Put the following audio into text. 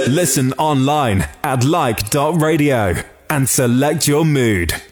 Listen online at like.radio and select your mood.